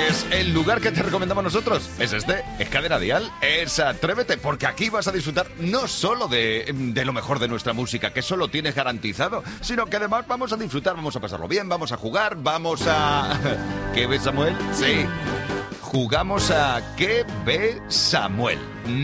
Pues el lugar que te recomendamos nosotros es este, es Cadena Dial, es Atrévete, porque aquí vas a disfrutar no solo de lo mejor de nuestra música, que eso lo tienes garantizado, sino que además vamos a disfrutar, vamos a pasarlo bien, vamos a jugar, vamos a... ¿Qué ves, Samuel? Sí. Jugamos a ¿Qué ve Samuel?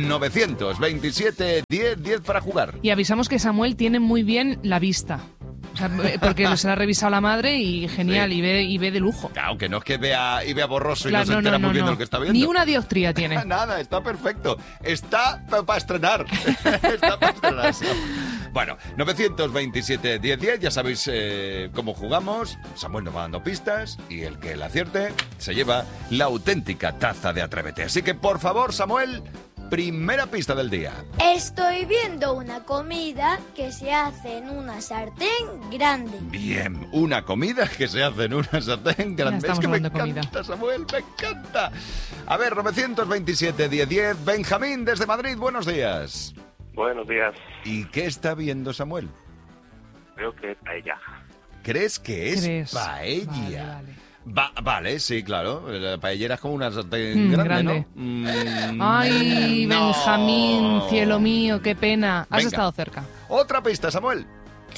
927 10 10 para jugar. Y avisamos que Samuel tiene muy bien la vista. O sea, porque se la ha revisado la madre y genial, sí. y ve de lujo. Claro, que no es que vea borroso y claro, no se entera muy bien de lo que está viendo. Ni una dioptría tiene. Nada, está perfecto. Está para estrenar. Está para estrenar. Bueno, 927 10 10, ya sabéis cómo jugamos. Samuel nos va dando pistas y el que la acierte se lleva la auténtica taza de Atrévete. Así que, por favor, Samuel, primera pista del día. Estoy viendo una comida que se hace en una sartén grande. Bien, una comida que se hace en una sartén grande. Es que me encanta, Samuel, me encanta. A ver, 927 10 10, Benjamín desde Madrid, buenos días. Buenos días. ¿Y qué está viendo Samuel? Creo que paella. ¿Crees que es paella? Vale, sí, claro. La paellera es como una sartén grande, ¿no? Ay, no. Benjamín, cielo mío, qué pena. Has estado cerca. Otra pista, Samuel.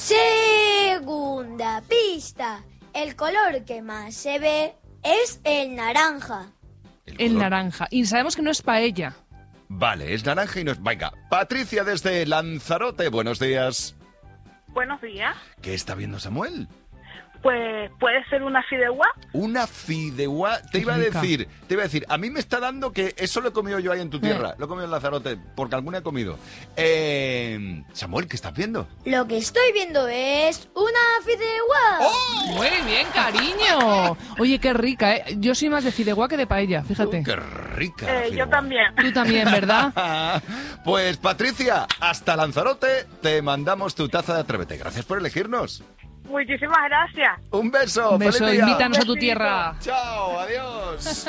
Segunda pista. El color que más se ve es el naranja. El naranja. Y sabemos que no es paella. Vale, es naranja y no es... Venga, Patricia desde Lanzarote, buenos días. Buenos días. ¿Qué está viendo Samuel? Pues puede ser una fideuá. Una fideuá, te iba a decir, a mí me está dando que eso lo he comido yo ahí en tu tierra, lo he comido en Lanzarote, porque alguna he comido. Samuel, ¿qué estás viendo? Lo que estoy viendo es una fideuá. ¡Oh! Muy bien, cariño. Oye, qué rica, ¿eh? Yo soy más de fideuá que de paella, fíjate. ¡Qué rica! Yo también. Tú también, ¿verdad? Pues, Patricia, hasta Lanzarote te mandamos tu taza de Atrévete. Gracias por elegirnos. Muchísimas gracias. Un beso. Un beso, feliz día. invítanos a tu tierra. Chao, adiós.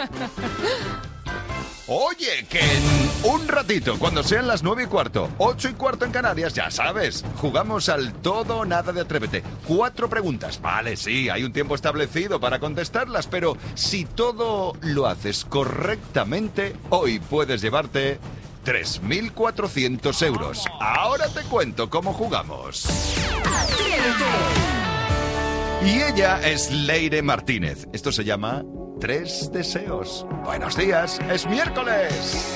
Oye, que en un ratito, cuando sean las 9:15, 8:15 en Canarias, ya sabes, jugamos al todo o nada de Atrévete. 4 preguntas. Vale, sí, hay un tiempo establecido para contestarlas, pero si todo lo haces correctamente, hoy puedes llevarte 3.400 euros. Ahora te cuento cómo jugamos. ¡Atrévete! Y ella es Leire Martínez. Esto se llama 3 deseos. Buenos días, es miércoles.